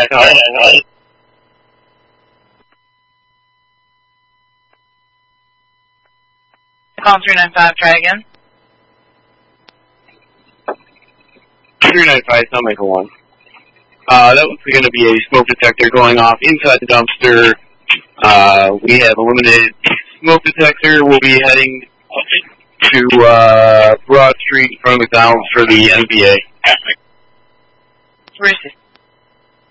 Call 395, try again. 395, Sunmaker 1. That was going to be a smoke detector going off inside the dumpster. We have eliminated smoke detector. We'll be heading to Broad Street in front of McDonald's for the NBA. Where's this?